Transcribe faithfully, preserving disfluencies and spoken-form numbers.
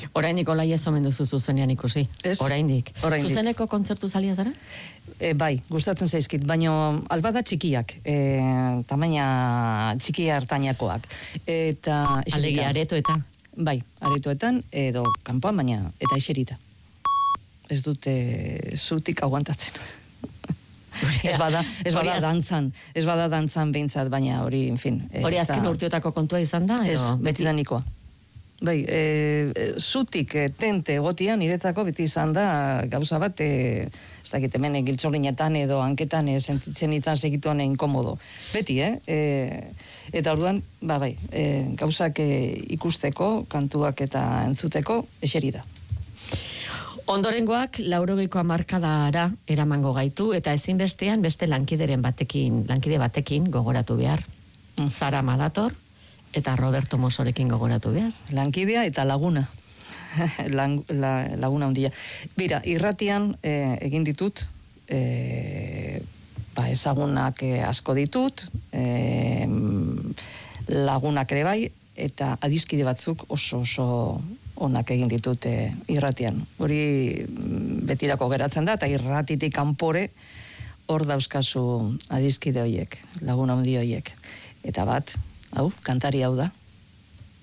Oraindik Olai ez omen duzu zuzenean ikusi. Oraindik. Zuzeneko kontzertu zalia zara? E, bai, gustatzen zaizkit, baina albada txikiak, e, tamaina txikia hartainakoak. Eta... Alegia aretoetan? Bai, aretoetan, edo kanpoan, baina, eta eserita. Ez dute zutik aguantatzen. Ez bada, ez bada dantzan, ez bada dantzan behintzat, baina hori, en fin. Hori azken urteotako kontua izan da? Ez, beti da nikoa. Bai, e, zutik e, tente egotian niretzako beti izan da gauza bat, e, ez dakit hemen giltzolinetan edo hanketan e, sentitzen izan segituan inkomodo. Beti, eh? E, eta orduan, ba bai, e, gauzak e, ikusteko, kantuak eta entzuteko, eseri da. Ondorengoak laurogeiko hamarkadara eramango gaitu eta ezinbestean beste lankideren batekin, lankide batekin gogoratu behar. Zara Madator eta Roberto Mosorekin gogoratu behar. Lankidea eta laguna. Lang, la, laguna handia. Bira, irratian eh, egin ditut, eh, ba, ezagunak eh, asko ditut, eh, lagunak ere bai, eta adiskide batzuk oso oso onak egin ditut eh, irratian. Hori betirako geratzen da, eta irratitik kanpore hor dauzkazu adiskide hoiek, laguna handi hoiek. Eta bat, hau, kantari hau da.